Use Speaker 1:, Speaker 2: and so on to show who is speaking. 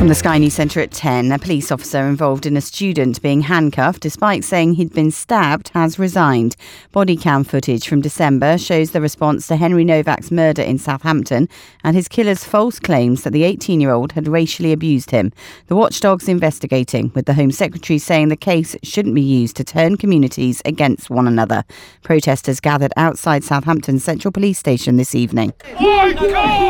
Speaker 1: From the Sky News Centre at 10, a police officer involved in a student being handcuffed despite saying he'd been stabbed has resigned. Body cam footage from December shows the response to Henry Novak's murder in Southampton and his killer's false claims that the 18-year-old had racially abused him. The watchdog's investigating, with the Home Secretary saying the case shouldn't be used to turn communities against one another. Protesters gathered outside Southampton's Central Police Station this evening.